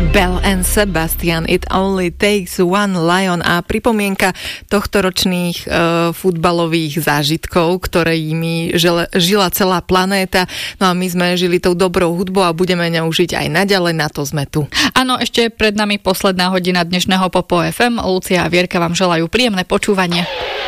Bell and Sebastian, It Only Takes One Lion a pripomienka tohtoročných futbalových zážitkov, ktorými žila celá planéta. No a my sme žili tou dobrou hudbou a budeme ňou žiť aj naďalej, na to sme tu. Áno, ešte pred nami posledná hodina dnešného Popo FM. Lucia a Vierka vám želajú príjemné počúvanie.